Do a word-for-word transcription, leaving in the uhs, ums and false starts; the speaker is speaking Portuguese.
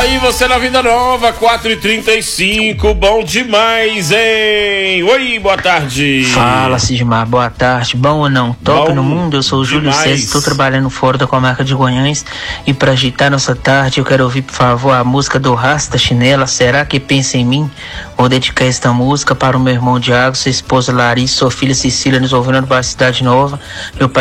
Aí você na Vida Nova, quatro e trinta e cinco, bom demais, hein? Oi, boa tarde. Fala, Sidmar, boa tarde. Bom ou não? Top Bom no mundo? Eu sou o Júlio demais. César, estou trabalhando fora da comarca de Goiânia e para agitar nossa tarde eu quero ouvir, por favor, a música do Rasta Chinela, Será que Pensa em Mim? Vou dedicar esta música para o meu irmão Diago, sua esposa Larissa, sua filha Cecília, nos ouvindo na Cidade Nova, meu pai